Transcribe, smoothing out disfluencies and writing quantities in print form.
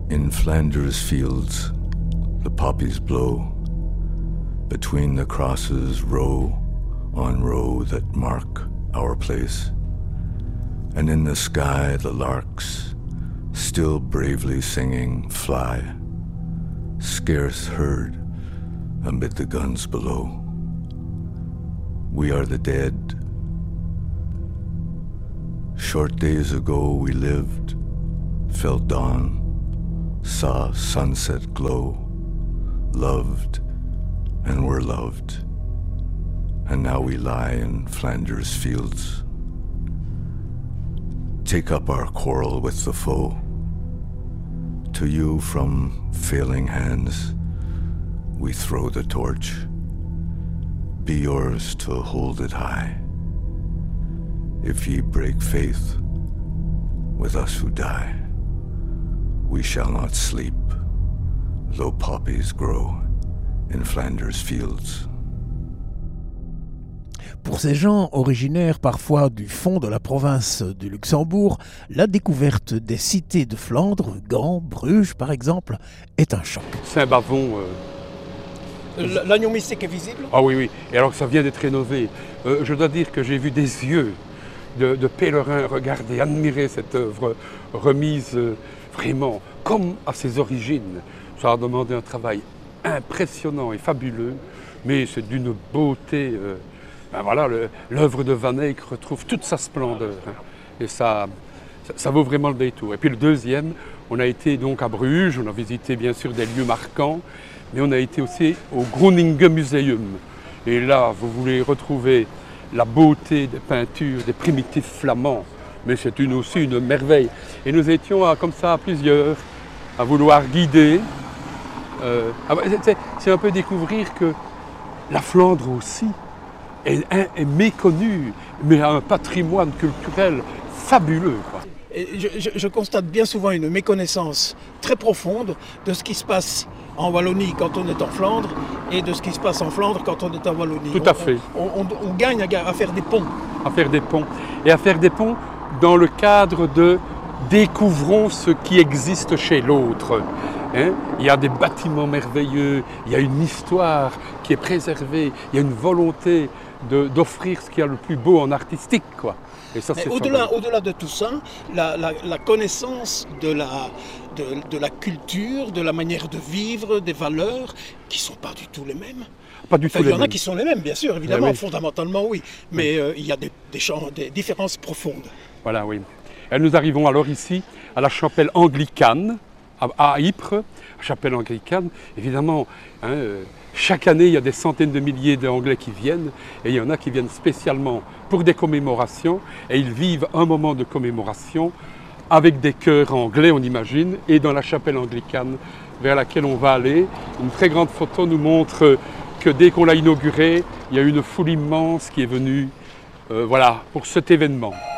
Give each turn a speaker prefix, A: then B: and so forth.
A: In Flanders fields, the poppies blow between the crosses, row on row that mark our place. And in the sky, the larks, still bravely singing, fly, scarce heard amid the guns below. We are the dead. Short days ago we lived, felt dawn, saw sunset glow, loved and were loved, and now we lie in Flanders fields. Take up our quarrel with the foe. To you from failing hands we throw the torch. Be yours to hold it high. If ye break faith with us who die, we shall not sleep, though poppies grow in Flanders fields.
B: Pour ces gens originaires parfois du fond de la province du Luxembourg, la découverte des cités de Flandre, Gand, Bruges par exemple, est un choc.
C: Saint-Bavon.
D: L'Agnon mystique est visible?
C: Ah oui, oui. Et alors que ça vient d'être rénové. Je dois dire que j'ai vu des yeux de pèlerins regarder, admirer cette œuvre remise vraiment comme à ses origines. Ça a demandé un travail impressionnant et fabuleux, mais c'est d'une beauté. Ben voilà, l'œuvre de Van Eyck retrouve toute sa splendeur. Hein. Et ça vaut vraiment le détour. Et puis le deuxième, on a été donc à Bruges, on a visité bien sûr des lieux marquants, mais on a été aussi au Groningen Museum. Et là, vous voulez retrouver la beauté des peintures, des primitifs flamands. Mais c'est aussi une merveille. Et nous étions comme ça à plusieurs, à vouloir guider. C'est un peu découvrir que la Flandre aussi est méconnue, mais a un patrimoine culturel fabuleux, quoi.
D: Et je constate bien souvent une méconnaissance très profonde de ce qui se passe en Wallonie quand on est en Flandre et de ce qui se passe en Flandre quand on est en Wallonie.
C: Tout à fait.
D: On gagne à faire des ponts.
C: À faire des ponts. Et à faire des ponts dans le cadre de découvrons ce qui existe chez l'autre. Hein? Il y a des bâtiments merveilleux, il y a une histoire qui est préservée, il y a une volonté d'offrir ce qu'il y a le plus beau en artistique, quoi. Et ça,
D: au-delà de tout ça, la connaissance de la culture, de la manière de vivre, des valeurs, qui ne sont pas du tout les mêmes.
C: Pas du tout les mêmes.
D: Il y en a qui sont les mêmes, bien sûr, évidemment,
C: oui.
D: Fondamentalement, oui. Mais il y a des différences profondes.
C: Voilà, oui. Et nous arrivons alors ici à la chapelle anglicane, à Ypres, chapelle anglicane. Évidemment, hein, chaque année, il y a des centaines de milliers d'Anglais qui viennent, et il y en a qui viennent spécialement pour des commémorations, et ils vivent un moment de commémoration avec des chœurs anglais, on imagine, et dans la chapelle anglicane vers laquelle on va aller. Une très grande photo nous montre que dès qu'on l'a inaugurée, il y a une foule immense qui est venue voilà, pour cet événement.